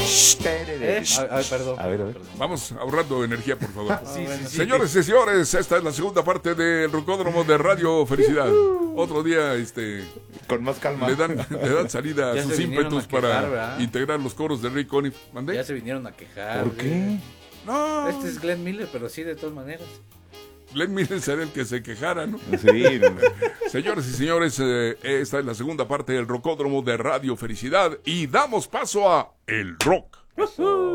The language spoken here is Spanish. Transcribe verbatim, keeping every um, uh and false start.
¿Eh? A, a, perdón. A ver, a ver. Perdón. Vamos ahorrando energía, por favor. Sí, sí, sí. Señores y señores, esta es la segunda parte del Rocódromo de Radio Felicidad. Otro día, este, Con más calma. le dan, le dan salida a Ya sus se vinieron ímpetus a quejar, para ¿verdad? integrar los coros de Rick Conniff. ¿Mandé? Ya se vinieron a quejar. ¿Por qué? No, Este es Glenn Miller, pero sí, de todas maneras. Glenn Miller será el que se quejara, ¿no? Sí. Señores y señores, eh, esta es la segunda parte del Rocódromo de Radio Felicidad y damos paso a El Rock.